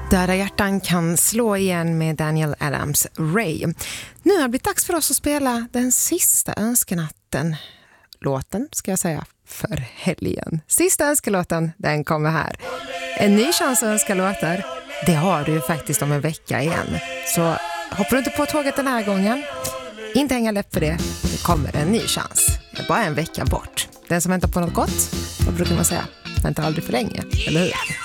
Döda hjärtan kan slå igen med Daniel Adams Ray. Nu har det blivit dags för oss att spela den sista önskenatten. Låten ska jag säga för helgen. Sista önskelåten, den kommer här. En ny chans att önska låtar, det har du faktiskt om en vecka igen. Så hoppar du inte på tåget den här gången, inte hänga läpp för det. Det kommer en ny chans. Det är bara en vecka bort. Den som väntar på något gott, vad brukar man säga? Väntar aldrig för länge, eller hur?